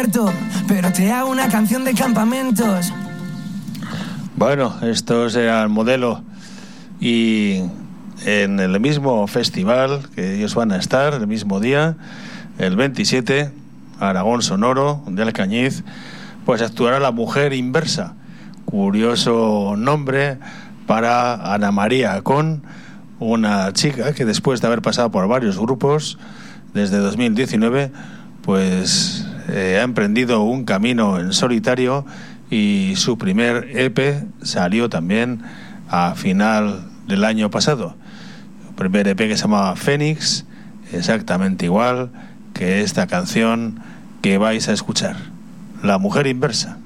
Pero te hago una canción de campamentos. Bueno, estos eran Modelo, y en el mismo festival que ellos van a estar, el mismo día, el 27, Aragón Sonoro de Alcañiz, pues actuará La Mujer Inversa. Curioso nombre para Ana María Acón, una chica que después de haber pasado por varios grupos desde 2019, pues ha emprendido un camino en solitario, y su primer EP salió también a final del año pasado. El primer EP que se llama Fénix, exactamente igual que esta canción que vais a escuchar, La Mujer Inversa.